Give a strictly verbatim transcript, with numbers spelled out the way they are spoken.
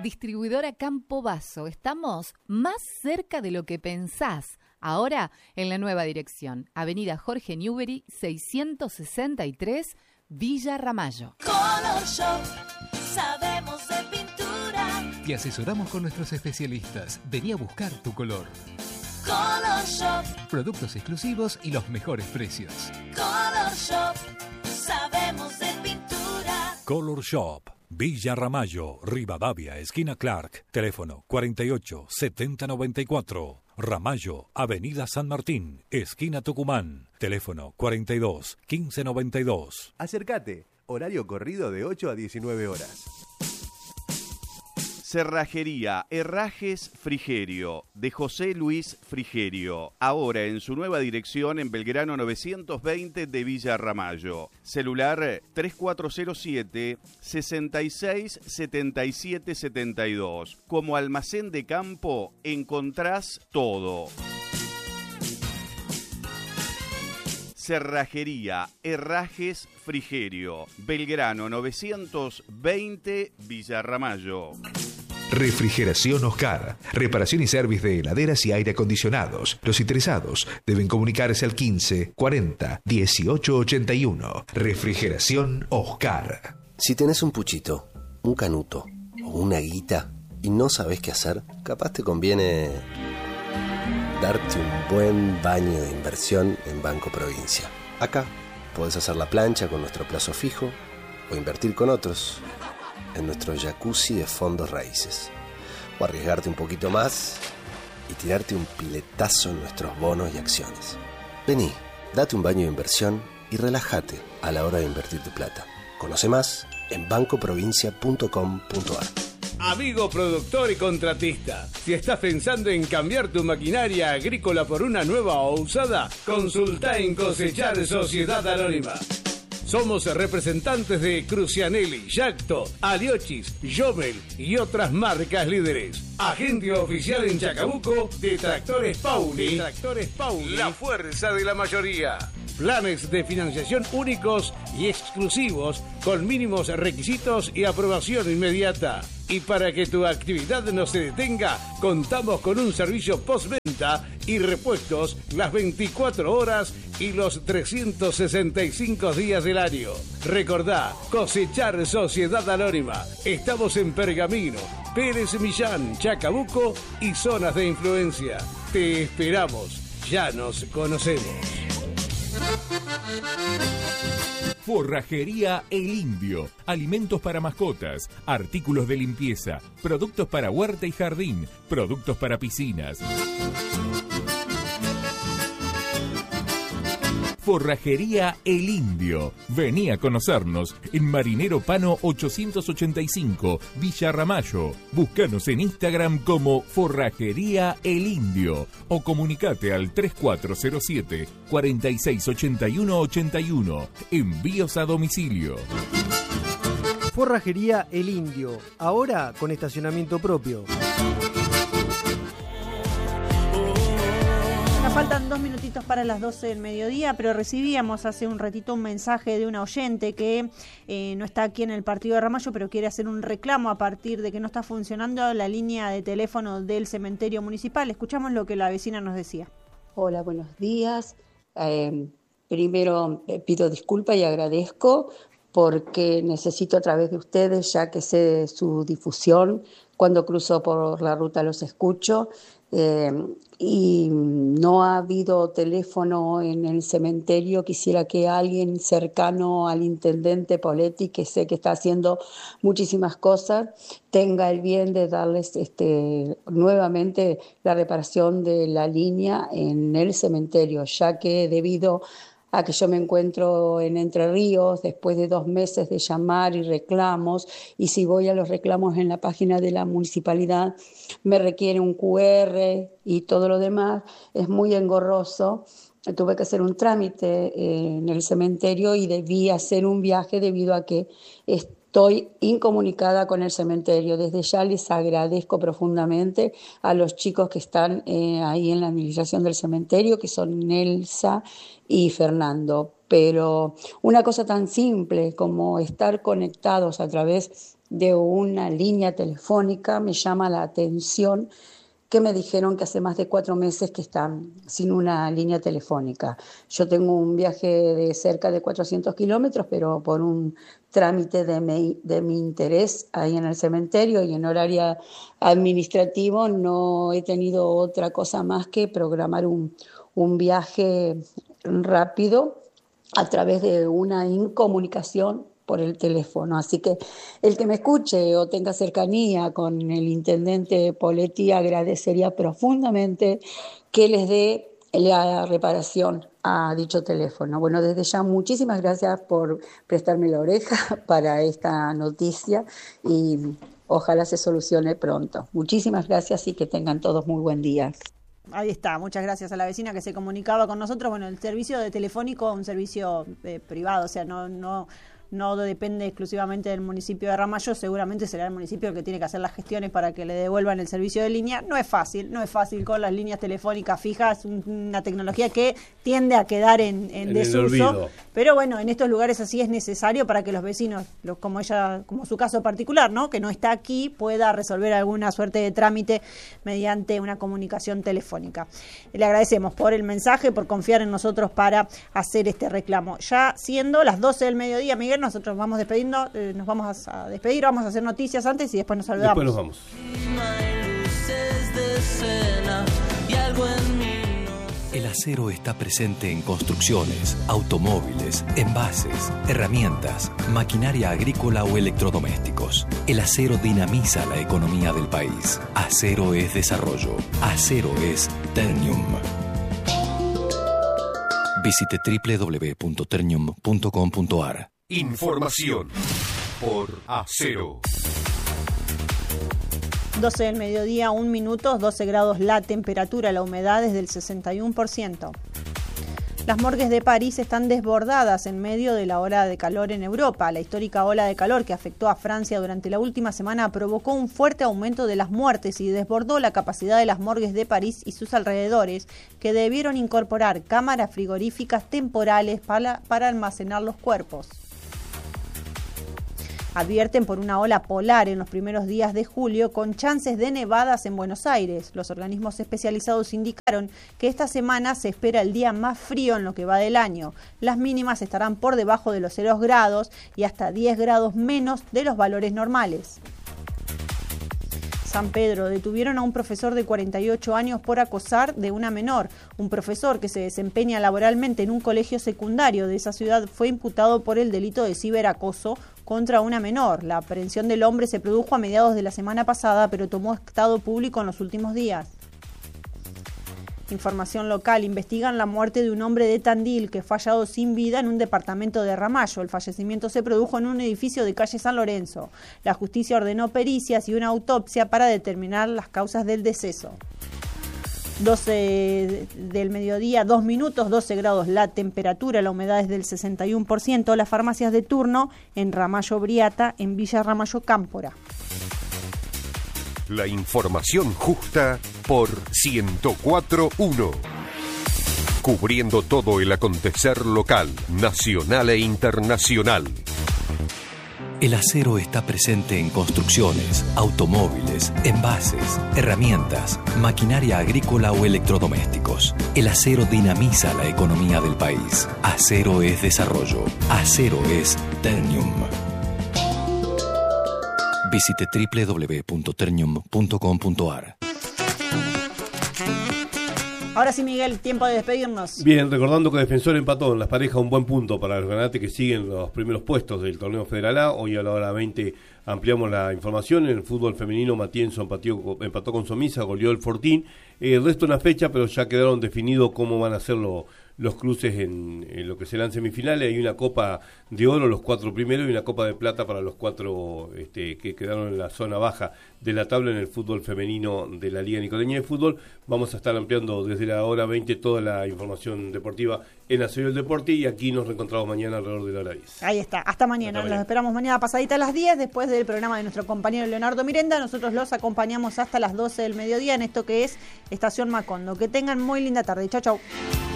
Distribuidora Campo Basso. Estamos más cerca de lo que pensás. Ahora en la nueva dirección. Avenida Jorge Newbery, seiscientos sesenta y tres, Villa Ramallo. Color Shop, sabemos de pintura. Te asesoramos con nuestros especialistas. Vení a buscar tu color. Color Shop. Productos exclusivos y los mejores precios. Color Shop, sabemos de pintura. Color Shop, Villa Ramallo, Rivadavia, esquina Clark. Teléfono cuarenta y ocho, setenta noventa y cuatro. Ramallo, Avenida San Martín, esquina Tucumán. Teléfono cuarenta y dos, quince noventa y dos. Acércate, horario corrido de ocho a diecinueve horas. Cerrajería Herrajes Frigerio, de José Luis Frigerio. Ahora en su nueva dirección en Belgrano novecientos veinte de Villa Ramallo. Celular tres cuatro cero siete, sesenta y seis, setenta y siete setenta y dos. Como almacén de campo encontrás todo. Cerrajería Herrajes Frigerio, Belgrano novecientos veinte, Villa Ramallo. Refrigeración Oscar. Reparación y servicio de heladeras y aire acondicionados. Los interesados deben comunicarse al quince, cuarenta, dieciocho ochenta y uno. Refrigeración Oscar. Si tenés un puchito, un canuto o una guita y no sabés qué hacer, capaz te conviene darte un buen baño de inversión en Banco Provincia. Acá podés hacer la plancha con nuestro plazo fijo o invertir con otros en nuestro jacuzzi de fondos raíces, o arriesgarte un poquito más y tirarte un piletazo en nuestros bonos y acciones. Vení, date un baño de inversión y relájate a la hora de invertir tu plata. Conoce más en banco provincia punto com punto a r. Amigo productor y contratista, si estás pensando en cambiar tu maquinaria agrícola por una nueva o usada, consulta en Cosechar Sociedad Anónima. Somos representantes de Crucianelli, Yacto, Aliochis, Jomel y otras marcas líderes. Agente oficial en Chacabuco de Tractores Pauli. Tractores Pauli, la fuerza de la mayoría. Planes de financiación únicos y exclusivos con mínimos requisitos y aprobación inmediata. Y para que tu actividad no se detenga, contamos con un servicio postventa y repuestos las veinticuatro horas y los trescientos sesenta y cinco días del año. Recordá, Cosechar Sociedad Anónima. Estamos en Pergamino, Pérez Millán, Chacabuco y zonas de influencia. Te esperamos. Ya nos conocemos. Forrajería El Indio. Alimentos para mascotas, artículos de limpieza, productos para huerta y jardín, productos para piscinas. Forrajería El Indio. Vení a conocernos en Marinero Pano ochocientos ochenta y cinco, Villa Ramallo. Búscanos en Instagram como Forrajería El Indio o comunicate al tres cuatro cero siete, cuarenta y seis ochenta y uno ochenta y uno. Envíos a domicilio. Forrajería El Indio, ahora con estacionamiento propio. Nos faltan dos minutitos para las doce del mediodía, pero recibíamos hace un ratito un mensaje de una oyente que eh, no está aquí en el partido de Ramallo, pero quiere hacer un reclamo a partir de que no está funcionando la línea de teléfono del cementerio municipal. Escuchamos lo que la vecina nos decía. Hola, buenos días. Eh, primero eh, pido disculpas y agradezco porque necesito a través de ustedes, ya que sé su difusión, cuando cruzo por la ruta los escucho. Eh, y no ha habido teléfono en el cementerio. Quisiera que alguien cercano al intendente Poletti, que sé que está haciendo muchísimas cosas, tenga el bien de darles este, nuevamente la reparación de la línea en el cementerio, ya que debido a que yo me encuentro en Entre Ríos después de dos meses de llamar y reclamos, y si voy a los reclamos en la página de la municipalidad me requiere un cu erre y todo lo demás, es muy engorroso. Tuve que hacer un trámite en el cementerio y debí hacer un viaje debido a que estoy incomunicada con el cementerio. Desde ya les agradezco profundamente a los chicos que están eh, ahí en la administración del cementerio, que son Nelsa y Fernando. Pero una cosa tan simple como estar conectados a través de una línea telefónica. Me llama la atención que me dijeron que hace más de cuatro meses que están sin una línea telefónica. Yo tengo un viaje de cerca de cuatrocientos kilómetros, pero por un trámite de mi, de mi interés ahí en el cementerio y en horario administrativo no he tenido otra cosa más que programar un, un viaje rápido a través de una incomunicación por el teléfono. Así que el que me escuche o tenga cercanía con el intendente Poletti agradecería profundamente que les dé la reparación a dicho teléfono. Bueno, desde ya muchísimas gracias por prestarme la oreja para esta noticia y ojalá se solucione pronto. Muchísimas gracias y que tengan todos muy buen día. Ahí está, muchas gracias a la vecina que se comunicaba con nosotros. Bueno, el servicio de telefónico es un servicio eh, privado, o sea, no... no no depende exclusivamente del municipio de Ramallo, seguramente será el municipio el que tiene que hacer las gestiones para que le devuelvan el servicio de línea. No es fácil, no es fácil con las líneas telefónicas fijas, una tecnología que tiende a quedar en, en, en desuso, pero bueno, en estos lugares así es necesario para que los vecinos, los, como ella, como su caso particular, ¿no?, que no está aquí, pueda resolver alguna suerte de trámite mediante una comunicación telefónica. Le agradecemos por el mensaje, por confiar en nosotros para hacer este reclamo. Ya siendo las doce del mediodía, Miguel, nosotros vamos despidiendo, eh, nos vamos a despedir, vamos a hacer noticias antes y después nos saludamos. Después nos vamos. El acero está presente en construcciones, automóviles, envases, herramientas, maquinaria agrícola o electrodomésticos. El acero dinamiza la economía del país. Acero es desarrollo. Acero es Ternium. Visite doble u doble u doble u punto ternium punto com punto a r. Información por Acero. doce del mediodía, un minuto, doce grados la temperatura, la humedad es del sesenta y uno por ciento. Las morgues de París están desbordadas en medio de la ola de calor en Europa. La histórica ola de calor que afectó a Francia durante la última semana provocó un fuerte aumento de las muertes y desbordó la capacidad de las morgues de París y sus alrededores, que debieron incorporar cámaras frigoríficas temporales para, para almacenar los cuerpos. Advierten por una ola polar en los primeros días de julio con chances de nevadas en Buenos Aires. Los organismos especializados indicaron que esta semana se espera el día más frío en lo que va del año. Las mínimas estarán por debajo de los cero grados y hasta diez grados menos de los valores normales. San Pedro, detuvieron a un profesor de cuarenta y ocho años por acosar de una menor. Un profesor que se desempeña laboralmente en un colegio secundario de esa ciudad fue imputado por el delito de ciberacoso contra una menor. La aprehensión del hombre se produjo a mediados de la semana pasada, pero tomó estado público en los últimos días. Información local, investigan la muerte de un hombre de Tandil que fue hallado sin vida en un departamento de Ramallo. El fallecimiento se produjo en un edificio de calle San Lorenzo. La justicia ordenó pericias y una autopsia para determinar las causas del deceso. doce del mediodía, dos minutos, doce grados la temperatura, la humedad es del sesenta y uno por ciento. Las farmacias de turno en Ramallo Briata, en Villa Ramallo Cámpora. La información justa por ciento cuatro punto uno. Cubriendo todo el acontecer local, nacional e internacional. El acero está presente en construcciones, automóviles, envases, herramientas, maquinaria agrícola o electrodomésticos. El acero dinamiza la economía del país. Acero es desarrollo. Acero es Ternium. Visite doble u doble u doble u punto ternium punto com punto a r. Ahora sí, Miguel, tiempo de despedirnos. Bien, recordando que Defensor empató en las parejas, un buen punto para los ganates que siguen los primeros puestos del torneo Federal A. Hoy a la hora veinte ampliamos la información. En el fútbol femenino, Matienzo empató, empató con Somisa, goleó el Fortín. Eh, el resto de una fecha, pero ya quedaron definidos cómo van a ser los, los cruces en, en lo que serán semifinales. Hay una Copa de Oro, los cuatro primeros, y una Copa de Plata para los cuatro este, que quedaron en la zona baja de la tabla en el fútbol femenino de la Liga Nicoleña de Fútbol. Vamos a estar ampliando desde la hora veinte toda la información deportiva en Acero del Deporte, y aquí nos reencontramos mañana alrededor de la hora diez. Ahí está, hasta mañana. Hasta mañana. Los esperamos mañana pasadita a las diez, después del programa de nuestro compañero Leonardo Mirenda. Nosotros los acompañamos hasta las doce del mediodía en esto que es Estación Macondo. Que tengan muy linda tarde. Chau, chau.